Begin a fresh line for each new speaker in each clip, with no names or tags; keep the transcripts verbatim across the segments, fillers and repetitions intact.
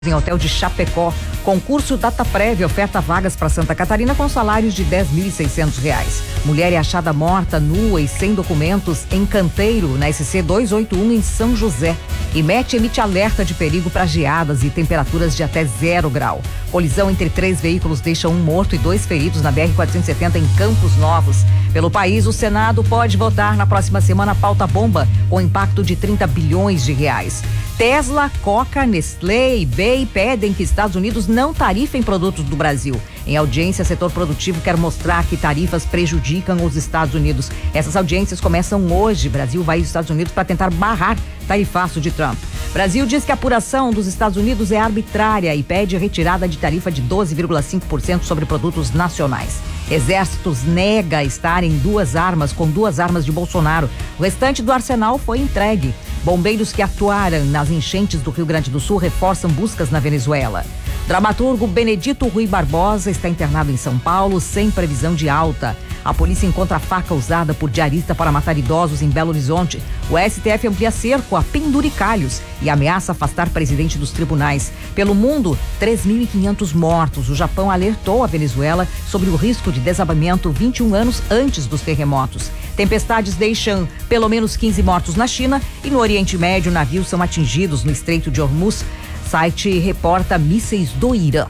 Em hotel de Chapecó, concurso data prévia oferta vagas para Santa Catarina com salários de dez mil e seiscentos reais. Mulher é achada morta, nua e sem documentos em Canteiro, na S C duzentos e oitenta e um em São José. I M E T emite alerta de perigo para geadas e temperaturas de até zero grau. Colisão entre três veículos deixa um morto e dois feridos na B R quatrocentos e setenta em Campos Novos. Pelo país, o Senado pode votar na próxima semana pauta bomba com impacto de trinta bilhões de reais. Tesla, Coca, Nestlé e Bay pedem que Estados Unidos não tarifem produtos do Brasil. Em audiência, setor produtivo quer mostrar que tarifas prejudicam os Estados Unidos. Essas audiências começam hoje. Brasil vai aos Estados Unidos para tentar barrar tarifaço de Trump. Brasil diz que a apuração dos Estados Unidos é arbitrária e pede retirada de tarifa de doze vírgula cinco por cento sobre produtos nacionais. Exércitos nega estar em duas armas, com duas armas de Bolsonaro. O restante do arsenal foi entregue. Bombeiros que atuaram nas enchentes do Rio Grande do Sul reforçam buscas na Venezuela. Dramaturgo Benedito Rui Barbosa está internado em São Paulo sem previsão de alta. A polícia encontra a faca usada por diarista para matar idosos em Belo Horizonte. O S T F amplia cerco a penduricalhos e ameaça afastar presidente dos tribunais. Pelo mundo, três mil e quinhentos mortos. O Japão alertou a Venezuela sobre o risco de desabamento vinte e um anos antes dos terremotos. Tempestades deixam pelo menos quinze mortos na China e no Oriente Médio, navios são atingidos no Estreito de Hormuz. Site reporta mísseis do Irã.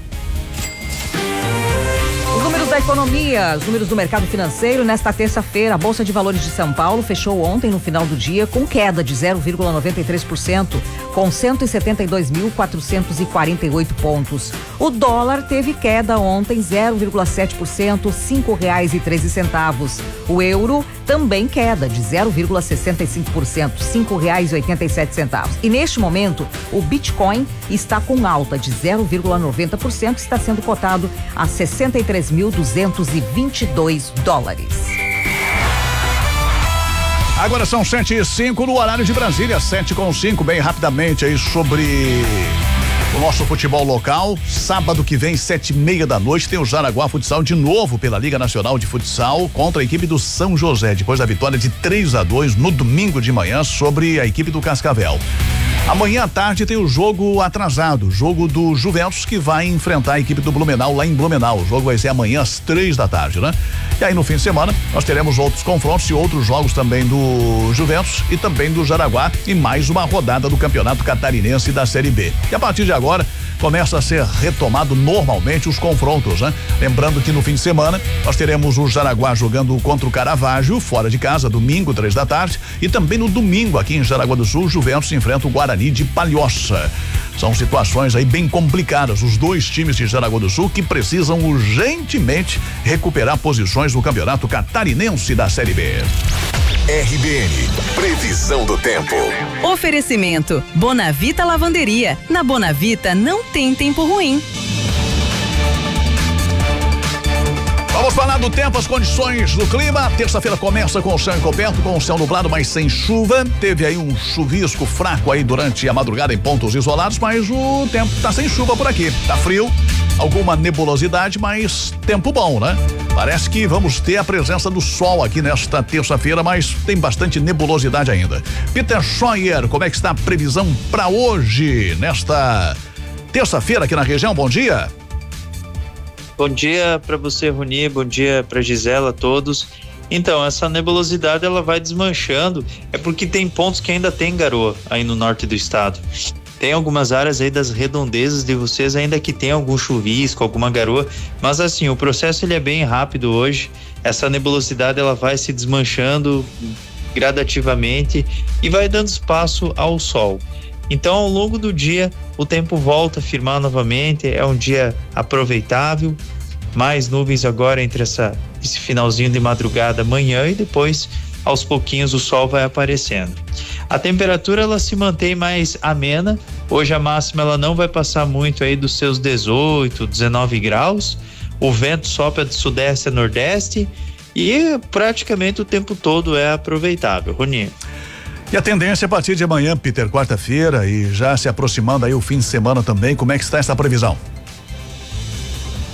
Da economia, os números do mercado financeiro nesta terça-feira. A Bolsa de Valores de São Paulo fechou ontem no final do dia com queda de zero vírgula noventa e três por cento, com cento e setenta e dois mil quatrocentos e quarenta e oito pontos. O dólar teve queda ontem zero vírgula sete por cento, cinco reais e treze centavos. O euro também queda de zero vírgula sessenta e cinco por cento, cinco reais e oitenta e sete centavos. E neste momento, o Bitcoin está com alta de zero vírgula noventa por cento, está sendo cotado a sessenta e três mil duzentos e vinte e dois dólares.
Agora são sete e cinco no horário de Brasília, sete com cinco, bem rapidamente aí sobre o nosso futebol local. Sábado que vem, sete e meia da noite, tem o Jaraguá Futsal de novo pela Liga Nacional de Futsal contra a equipe do São José, depois da vitória de três a dois no domingo de manhã sobre a equipe do Cascavel. Amanhã à tarde tem o jogo atrasado, jogo do Juventus, que vai enfrentar a equipe do Blumenau lá em Blumenau. O jogo vai ser amanhã às três da tarde, né? E aí no fim de semana nós teremos outros confrontos e outros jogos também do Juventus e também do Jaraguá e mais uma rodada do Campeonato Catarinense da Série B. E a partir de agora começa a ser retomado normalmente os confrontos, né? Lembrando que no fim de semana nós teremos o Jaraguá jogando contra o Caravaggio fora de casa, domingo, três da tarde, e também no domingo aqui em Jaraguá do Sul, o Juventus enfrenta o Guarani de Palhoça. São situações aí bem complicadas, os dois times de Jaraguá do Sul que precisam urgentemente recuperar posições no Campeonato Catarinense da Série B.
R B N, previsão do tempo.
Oferecimento, Bonavita Lavanderia. Na Bonavita não tem tempo ruim.
Vamos falar do tempo, as condições do clima. Terça-feira começa com o céu encoberto, com o céu nublado, mas sem chuva. Teve aí um chuvisco fraco aí durante a madrugada em pontos isolados, mas o tempo tá sem chuva por aqui. Tá frio, alguma nebulosidade, mas tempo bom, né? Parece que vamos ter a presença do sol aqui nesta terça-feira, mas tem bastante nebulosidade ainda. Peter Scheuer, como é que está a previsão para hoje, nesta terça-feira aqui na região? Bom dia.
Bom dia para você, Roni, bom dia para Gisela, todos. Então, essa nebulosidade ela vai desmanchando, é porque tem pontos que ainda tem garoa aí no norte do estado. Tem algumas áreas aí das redondezas de vocês ainda que tem algum chuvisco, alguma garoa, mas assim, o processo ele é bem rápido hoje. Essa nebulosidade ela vai se desmanchando gradativamente e vai dando espaço ao sol. Então, ao longo do dia, o tempo volta a firmar novamente, é um dia aproveitável, mais nuvens agora entre essa, esse finalzinho de madrugada, manhã, e depois, aos pouquinhos, o sol vai aparecendo. A temperatura, ela se mantém mais amena, hoje a máxima ela não vai passar muito aí dos seus dezoito, dezenove graus, o vento sopra de sudeste a nordeste e praticamente o tempo todo é aproveitável, Roninho.
E a tendência a partir de amanhã, Peter, quarta-feira, e já se aproximando aí o fim de semana também, como é que está essa previsão?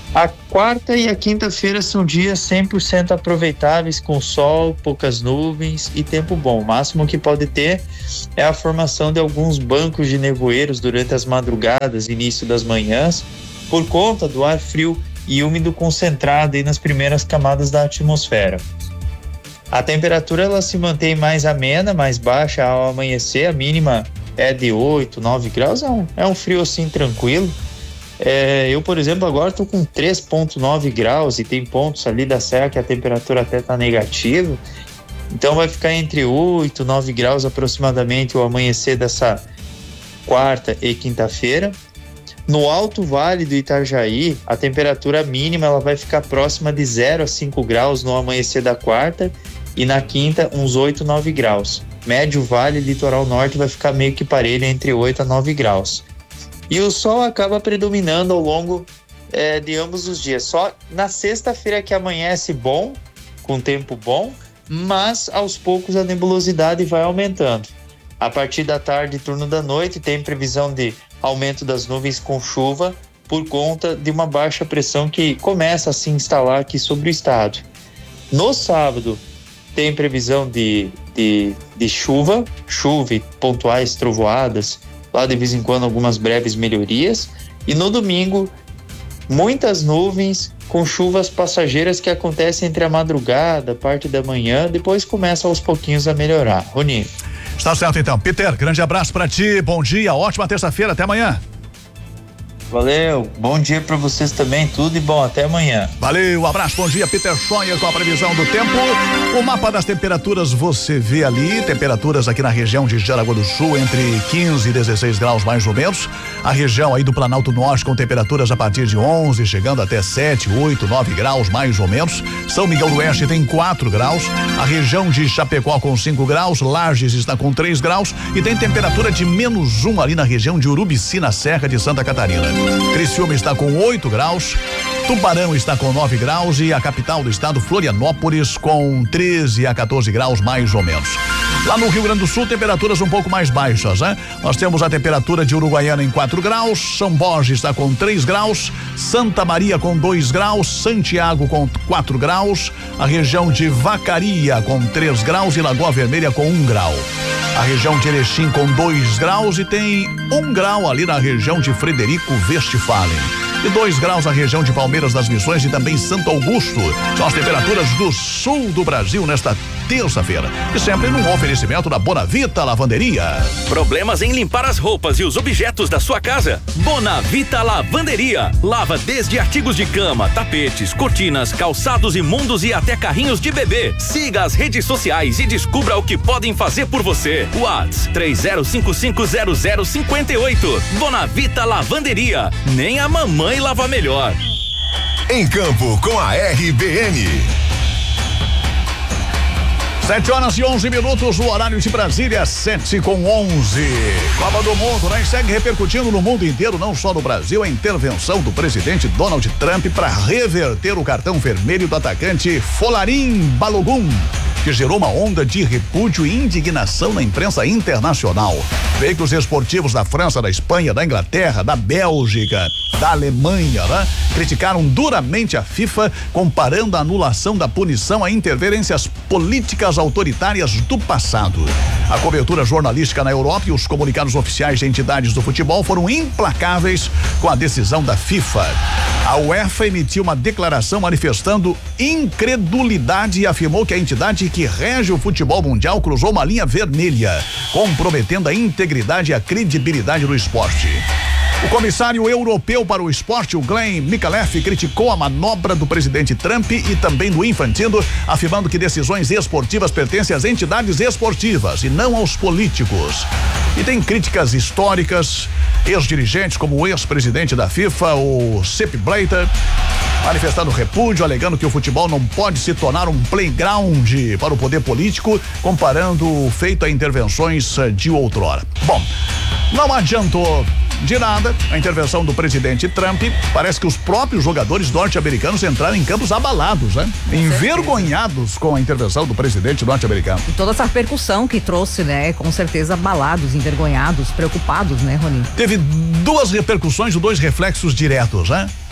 A quarta e a quinta-feira são dias cem por cento aproveitáveis, com sol, poucas nuvens e tempo bom. O máximo que pode ter é a formação de alguns bancos de nevoeiros durante as madrugadas e início das manhãs, por conta do ar frio e úmido concentrado aí nas primeiras camadas da atmosfera. A temperatura ela se mantém mais amena, mais baixa ao amanhecer, a mínima é de oito, nove graus, é um, é um frio assim tranquilo. É, eu, por exemplo, agora estou com três vírgula nove graus e tem pontos ali da serra que a temperatura até está negativa. Então vai ficar entre oito e nove graus aproximadamente o amanhecer dessa quarta e quinta-feira. No Alto Vale do Itajaí, a temperatura mínima ela vai ficar próxima de zero a cinco graus no amanhecer da quarta e na quinta uns oito, nove graus. Médio Vale e Litoral Norte vai ficar meio que parelho entre oito a nove graus. E o sol acaba predominando ao longo é, de ambos os dias. Só na sexta-feira que amanhece bom, com tempo bom, mas aos poucos a nebulosidade vai aumentando. A partir da tarde e turno da noite tem previsão de aumento das nuvens com chuva por conta de uma baixa pressão que começa a se instalar aqui sobre o estado. No sábado tem previsão de, de, de chuva, chuva e pontuais trovoadas, lá de vez em quando algumas breves melhorias, e no domingo muitas nuvens com chuvas passageiras que acontecem entre a madrugada, parte da manhã, depois começa aos pouquinhos a melhorar. Rony.
Está certo então. Peter, grande abraço para ti, bom dia, ótima terça-feira, até amanhã.
Valeu, bom dia para vocês também, tudo e bom, até amanhã.
Valeu, um abraço, bom dia, Peter Scheuer com a previsão do tempo. O mapa das temperaturas você vê ali, temperaturas aqui na região de Jaraguá do Sul entre quinze e dezesseis graus mais ou menos. A região aí do Planalto Norte com temperaturas a partir de onze, chegando até sete, oito, nove graus mais ou menos. São Miguel do Oeste tem quatro graus. A região de Chapecó com cinco graus, Lages está com três graus e tem temperatura de menos um ali na região de Urubici, na Serra de Santa Catarina. Criciúma está com oito graus, Tubarão está com nove graus e a capital do estado, Florianópolis, com treze a quatorze graus mais ou menos. Lá no Rio Grande do Sul, temperaturas um pouco mais baixas, né? Nós temos a temperatura de Uruguaiana em quatro graus, São Borges está com três graus, Santa Maria com dois graus, Santiago com quatro graus, a região de Vacaria com três graus e Lagoa Vermelha com um grau. A região de Erechim com dois graus e tem um grau ali na região de Frederico Westphalen. E dois graus na região de Palmeiras das Missões e também Santo Augusto. São as temperaturas do sul do Brasil nesta terça-feira. E sempre num oferecimento da Bonavita Lavanderia.
Problemas em limpar as roupas e os objetos da sua casa? Bonavita Lavanderia. Lava desde artigos de cama, tapetes, cortinas, calçados imundos e até carrinhos de bebê. Siga as redes sociais e descubra o que podem fazer por você. WhatsApp três zero cinco cinco zero zero cinco oito. Bonavita Lavanderia. Nem a mamãe lava melhor.
Em campo com a R B N.
Sete horas e onze minutos, o horário de Brasília, sete com onze. Copa do Mundo, né? E segue repercutindo no mundo inteiro, não só no Brasil, a intervenção do presidente Donald Trump para reverter o cartão vermelho do atacante Folarin Balogun, que gerou uma onda de repúdio e indignação na imprensa internacional. Veículos esportivos da França, da Espanha, da Inglaterra, da Bélgica, da Alemanha, né? Criticaram duramente a FIFA, comparando a anulação da punição a interferências políticas autoritárias do passado. A cobertura jornalística na Europa e os comunicados oficiais de entidades do futebol foram implacáveis com a decisão da FIFA. A UEFA emitiu uma declaração manifestando incredulidade e afirmou que a entidade que rege o futebol mundial cruzou uma linha vermelha, comprometendo a integridade e a credibilidade do esporte. O comissário europeu para o esporte, o Glenn Michalef, criticou a manobra do presidente Trump e também do Infantino, afirmando que decisões esportivas pertencem às entidades esportivas e não aos políticos. E tem críticas históricas, ex-dirigentes como o ex-presidente da FIFA, o Sepp Blatter, manifestando repúdio, alegando que o futebol não pode se tornar um playground para o poder político, comparando o feito a intervenções de outrora. Bom, não adiantou de nada a intervenção do presidente Trump. Parece que os próprios jogadores norte-americanos entraram em campos abalados, né? Envergonhados com a intervenção do presidente norte-americano.
E toda essa repercussão que trouxe, né? Com certeza abalados, envergonhados, preocupados, né, Rony?
Teve duas repercussões e dois reflexos diretos, né?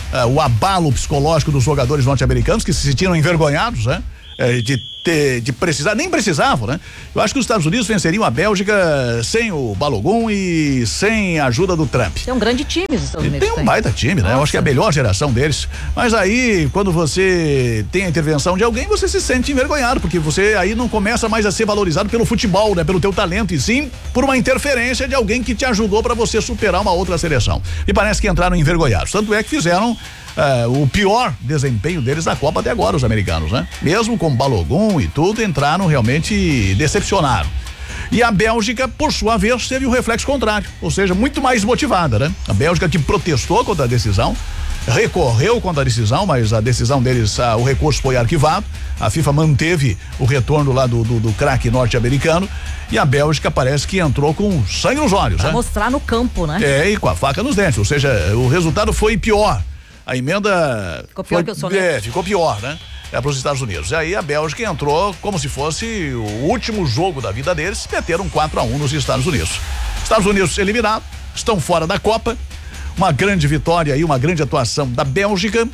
uh, o abalo psicológico dos jogadores norte-americanos que se sentiram envergonhados, né? É, de ter, de precisar, nem precisavam, né? Eu acho que os Estados Unidos venceriam a Bélgica sem o Balogun e sem a ajuda do Trump.
Tem um grande time os Estados Unidos.
Tem um tem. baita time, né? Nossa. Eu acho que é a melhor geração deles. Mas aí, quando você tem a intervenção de alguém, você se sente envergonhado, porque você aí não começa mais a ser valorizado pelo futebol, né? Pelo teu talento, e sim por uma interferência de alguém que te ajudou para você superar uma outra seleção. E parece que entraram envergonhados. Tanto é que fizeram Uh, o pior desempenho deles na Copa até agora, os americanos, né? Mesmo com Balogun e tudo, entraram realmente decepcionaram. E a Bélgica, por sua vez, teve o reflexo contrário, ou seja, muito mais motivada, né? A Bélgica que protestou contra a decisão, recorreu contra a decisão, mas a decisão deles, uh, o recurso foi arquivado. A FIFA manteve o retorno lá do, do, do craque norte-americano. E a Bélgica parece que entrou com sangue nos olhos,
pra
né?
mostrar no campo, né?
É, e com a faca nos dentes, ou seja, o resultado foi pior. A emenda
ficou pior
foi,
que o soneto.
É, ficou pior, né? É para os Estados Unidos. E aí a Bélgica entrou como se fosse o último jogo da vida deles, meteram quatro a um nos Estados Unidos. Estados Unidos eliminados, estão fora da Copa. Uma grande vitória e uma grande atuação da Bélgica.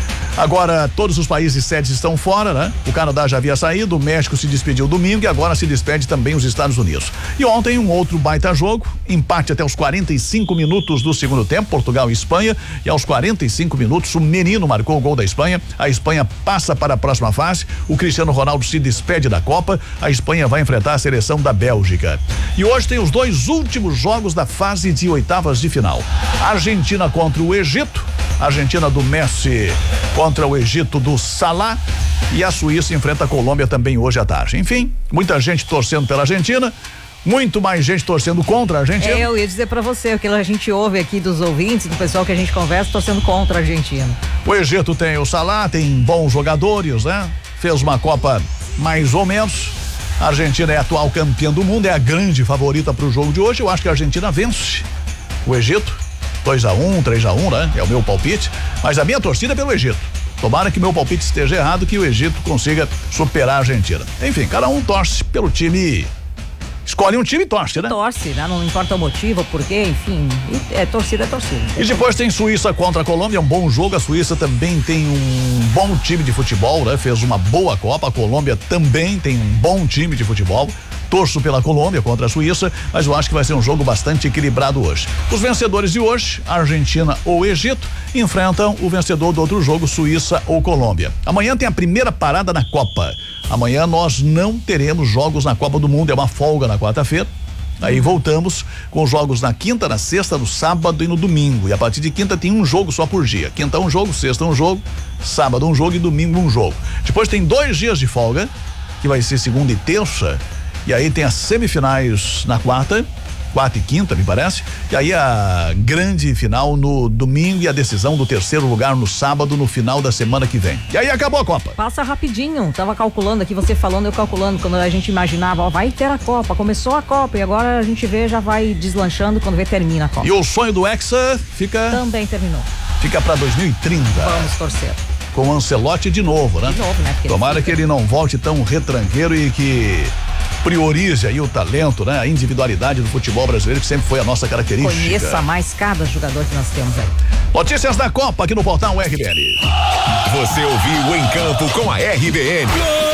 Agora todos os países sedes estão fora, né? O Canadá já havia saído, o México se despediu domingo e agora se despede também os Estados Unidos. E ontem um outro baita jogo, empate até os quarenta e cinco minutos do segundo tempo, Portugal e Espanha, e aos quarenta e cinco minutos o menino marcou o gol da Espanha. A Espanha passa para a próxima fase, o Cristiano Ronaldo se despede da Copa, a Espanha vai enfrentar a seleção da Bélgica. E hoje tem os dois últimos jogos da fase de oitavas de final. Argentina contra o Egito, Argentina do Messi contra o Egito do Salah, e a Suíça enfrenta a Colômbia também hoje à tarde. Enfim, muita gente torcendo pela Argentina, muito mais gente torcendo contra a Argentina.
É, eu ia dizer pra você, o que a gente ouve aqui dos ouvintes, do pessoal que a gente conversa, torcendo contra a Argentina.
O Egito tem o Salah, tem bons jogadores, né? Fez uma Copa mais ou menos. A Argentina é a atual campeã do mundo, é a grande favorita pro jogo de hoje. Eu acho que a Argentina vence o Egito. dois a um, três a um, né? É o meu palpite, mas a minha torcida é pelo Egito. Tomara que meu palpite esteja errado, que o Egito consiga superar a Argentina. Enfim, cada um torce pelo time. Escolhe um time e torce, né?
Torce, né? Não importa o motivo, o porquê, enfim. É torcida, é torcida.
E depois tem Suíça contra a Colômbia, é um bom jogo. A Suíça também tem um bom time de futebol, né? Fez uma boa Copa. A Colômbia também tem um bom time de futebol. Torço pela Colômbia contra a Suíça, mas eu acho que vai ser um jogo bastante equilibrado hoje. Os vencedores de hoje, Argentina ou Egito, enfrentam o vencedor do outro jogo, Suíça ou Colômbia. Amanhã tem a primeira parada na Copa. Amanhã nós não teremos jogos na Copa do Mundo, é uma folga na quarta-feira. Aí voltamos com jogos na quinta, na sexta, no sábado e no domingo. E a partir de quinta tem um jogo só por dia. Quinta um jogo, sexta um jogo, sábado um jogo e domingo um jogo. Depois tem dois dias de folga, que vai ser segunda e terça. E aí tem as semifinais na quarta, quarta e quinta, me parece. E aí a grande final no domingo e a decisão do terceiro lugar no sábado, no final da semana que vem. E aí acabou a Copa.
Passa rapidinho. Tava calculando aqui, você falando, eu calculando, quando a gente imaginava, ó, vai ter a Copa, começou a Copa e agora a gente vê, já vai deslanchando, quando vê, termina a Copa.
E o sonho do Hexa fica...
Também terminou.
Fica pra dois mil e trinta.
Vamos torcer.
Com o Ancelotti de novo, né?
De novo, né? Porque
Tomara
ele
que ele não volte tão retranqueiro e que priorize aí o talento, né? A individualidade do futebol brasileiro, que sempre foi a nossa característica.
Conheça mais cada jogador que nós temos aí.
Notícias da Copa aqui no portal R B N.
Você ouviu Em Campo com a R B N.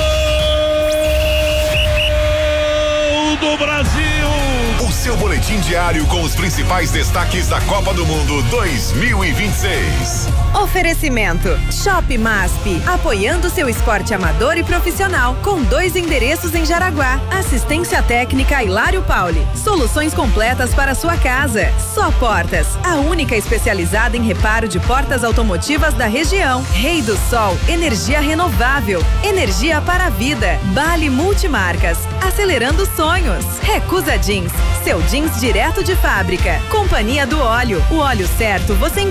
Gol do Brasil!
O seu boletim diário com os principais destaques da Copa do Mundo dois mil e vinte e seis.
Oferecimento Shop Masp, apoiando seu esporte amador e profissional, com dois endereços em Jaraguá. Assistência técnica Hilário Pauli. Soluções completas para sua casa. Só Portas, a única especializada em reparo de portas automotivas da região. Rei do Sol, energia renovável, energia para a vida. Bali Multimarcas, acelerando sonhos. Recusa Jeans, seu jeans direto de fábrica. Companhia do Óleo, o óleo certo você encontra